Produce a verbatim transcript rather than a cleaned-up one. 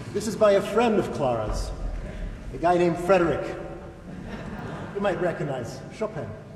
This is by a friend of Clara's, a guy named Frederick. You might recognize Chopin.